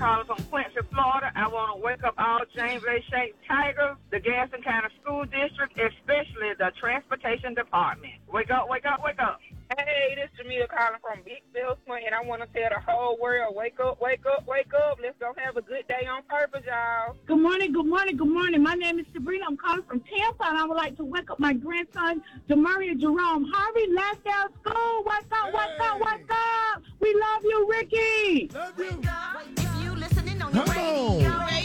calling from Quincy, Florida. I want to wake up all James A. Shank Tigers, the Gaston County School District, especially the Transportation Department. Wake up, wake up, wake up. Hey, this is Jamila calling from Big Bill Swing, and I want to tell the whole world, wake up, wake up, wake up. Let's go have a good day on purpose, y'all. Good morning, good morning, good morning. My name is Sabrina. I'm calling from Tampa, and I would like to wake up my grandson, Demaria Jerome Harvey. Last day of school. Wake up, wake up, wake up. We love you, Ricky. Love you.